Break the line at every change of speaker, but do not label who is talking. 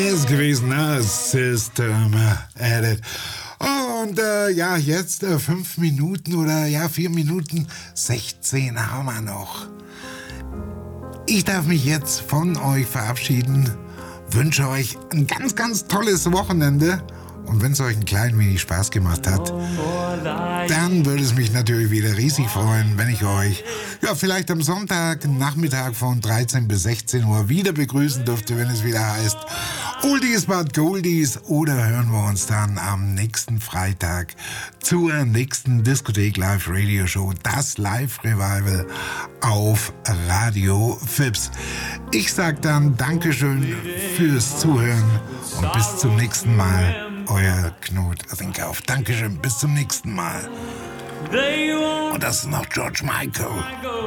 Ist gewesen, ne? System Edit. Und ja, jetzt 5 Minuten oder ja, 4 Minuten 16 haben wir noch. Ich darf mich jetzt von euch verabschieden. Wünsche euch ein ganz, ganz tolles Wochenende. Und wenn es euch ein klein wenig Spaß gemacht hat, dann würde es mich natürlich wieder riesig freuen, wenn ich euch ja vielleicht am Sonntagnachmittag von 13 bis 16 Uhr wieder begrüßen dürfte, wenn es wieder heißt Oldies but Goldies, oder hören wir uns dann am nächsten Freitag zur nächsten Diskothek Live Radio Show, das Live Revival auf Radio Fips. Ich sag dann Dankeschön fürs Zuhören und bis zum nächsten Mal. Euer Knut Rinkauf. Dankeschön, bis zum nächsten Mal. Und das ist noch George Michael.